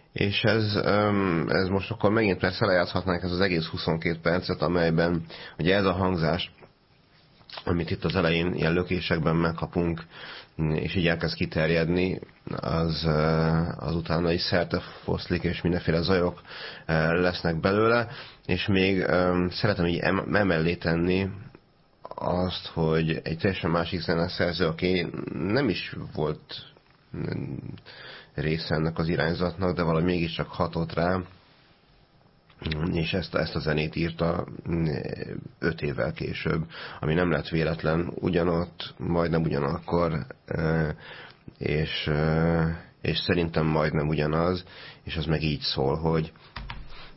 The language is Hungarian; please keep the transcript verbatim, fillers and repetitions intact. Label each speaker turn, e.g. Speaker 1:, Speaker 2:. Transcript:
Speaker 1: És ez, ez most akkor megint persze lejátszhatnánk ez az egész huszonkét percet, amelyben ugye ez a hangzás, amit itt az elején ilyen lökésekben megkapunk, és így elkezd kiterjedni, az, az utána is szerte foszlik, és mindenféle zajok lesznek belőle, és még szeretem így emellé tenni azt, hogy egy teljesen másik zeneszerző, aki nem is volt része ennek az irányzatnak, de valahogy mégiscsak hatott rá, és ezt, ezt a zenét írta öt évvel később, ami nem lett véletlen, ugyanott, majdnem ugyanakkor, és, és szerintem majdnem ugyanaz, és az meg így szól, hogy